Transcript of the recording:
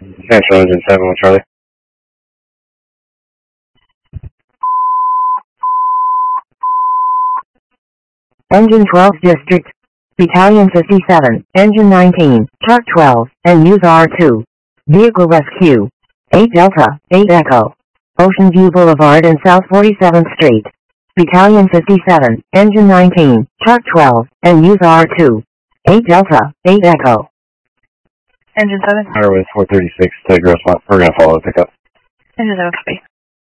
Central Engine 7 with Charlie. Engine 12 District, Battalion 57, Engine 19, Truck 12, and Use R2. Vehicle Rescue. 8 Delta, 8 Echo. Ocean View Boulevard and South 47th Street. Battalion 57, Engine 19, Truck 12, and Use R2. 8 Delta, 8 Echo. Engine 7. Highway 436 to Grossmont. We're going to follow the pickup. Engine 7, copy.